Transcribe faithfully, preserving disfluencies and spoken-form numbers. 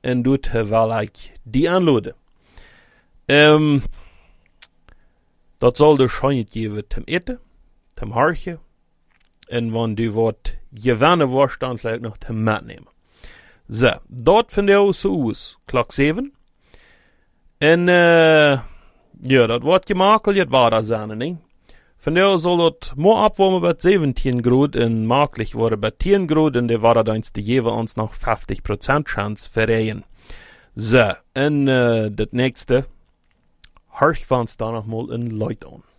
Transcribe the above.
en doet wel ik die aanloden. Um, dat zal dus schijnend geven ten eten, ten hartje, en wanneer du wat gewannen wordt, dan vielleicht nog ten maat nemen. Zo, dat vind ik zo uit, klok zeven. En uh, ja, dat wordt gemakkelijk het water zijn, nee. Vandaar zal het mooi opwarmen bij zeventien graden en makkelijk worden bij tien graden en de waterdiensten geven ons nog vijftig procent kans verrijden. Zo, en uh, het nächste, hark van ons dan nog mal een light aan.